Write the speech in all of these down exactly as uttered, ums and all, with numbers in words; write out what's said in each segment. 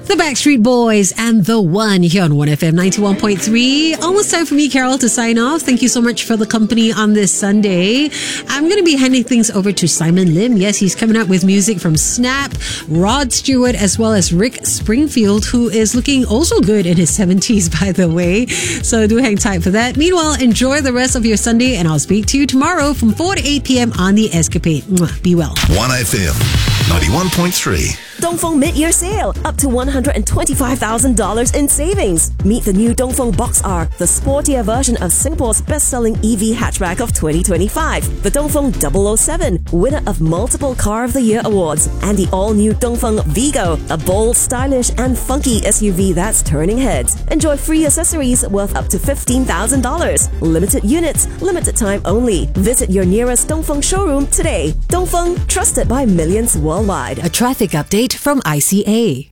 The Backstreet Boys and The One here on one F M ninety-one point three. Almost time for me, Carol, to sign off. Thank you so much for the company on this Sunday. I'm going to be handing things over to Simon Lim. Yes, he's coming up with music from Snap, Rod Stewart, as well as Rick Springfield, who is looking also good in his seventies, by the way. So do hang tight for that. Meanwhile, enjoy the rest of your Sunday, and I'll speak to you tomorrow from four to eight p.m. on The Escapade. Mwah, be well. one F M ninety-one point three. Dongfeng mid-year sale, up to one hundred twenty-five thousand dollars in savings. Meet the new Dongfeng Box R, the sportier version of Singapore's best-selling E V hatchback of twenty twenty-five. The Dongfeng double oh seven, winner of multiple Car of the Year awards. And the all-new Dongfeng Vigo, a bold, stylish and funky S U V that's turning heads. Enjoy free accessories worth up to fifteen thousand dollars. Limited units, limited time only. Visit your nearest Dongfeng showroom today. Dongfeng, trusted by millions worldwide. A traffic update from I C A.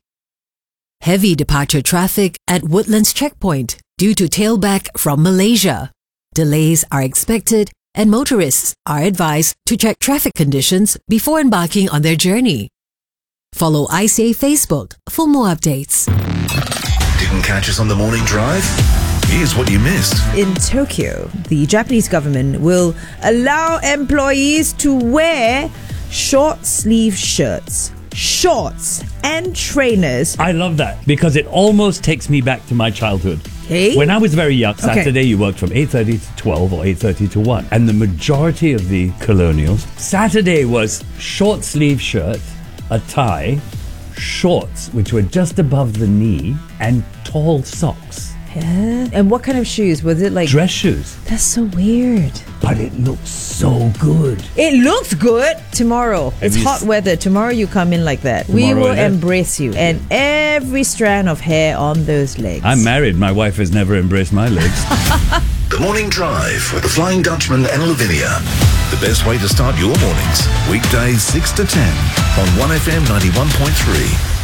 Heavy departure traffic at Woodlands Checkpoint due to tailback from Malaysia. Delays are expected and motorists are advised to check traffic conditions before embarking on their journey. Follow I C A Facebook for more updates. Didn't catch us on the morning drive? Here's what you missed. In Tokyo, the Japanese government will allow employees to wear short sleeve shirts, shorts and trainers. I love that because it almost takes me back to my childhood. Hey? When I was very young, Okay. Saturday you worked from eight thirty to twelve or eight thirty to one. And the majority of the colonials, Saturday was short sleeve shirt, a tie, shorts which were just above the knee, and tall socks. Yeah. And what kind of shoes? Was it like... Dress shoes. That's so weird. But it looks so good. It looks good. Tomorrow, it's you hot s- weather. Tomorrow you come in like that. We Tomorrow, will is it? embrace you. And every strand of hair on those legs. I'm married. My wife has never embraced my legs. The Morning Drive with the Flying Dutchman and Lavinia. The best way to start your mornings. Weekdays six to ten on one F M ninety-one point three.